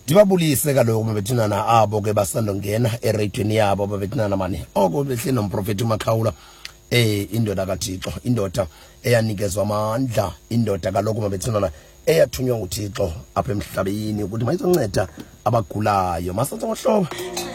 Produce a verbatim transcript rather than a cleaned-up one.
Ndibabulise kaloku mabethinana abo ke basandongena eradiweni yabo babethinana mani. Oko behle nomprofeti uMakhawula eh indoda kaThixo, indoda eyanikezwa amandla, indoda kaloku mabethinana eyathunywa nguThixo apha emhlabeni ukuthi mayizonceda abagulayo. Masenze ngohlobo.